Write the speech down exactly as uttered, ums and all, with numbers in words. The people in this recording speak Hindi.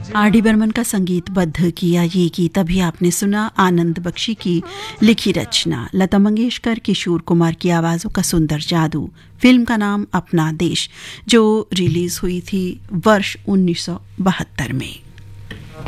आर डी बर्मन का संगीतबद्ध किया ये गीत अभी आपने सुना आनंद बख्शी की लिखी रचना, लता मंगेशकर, किशोर कुमार की आवाज़ों का सुंदर जादू। फिल्म का नाम अपना देश, जो रिलीज हुई थी वर्ष उन्नीस सौ बहत्तर में।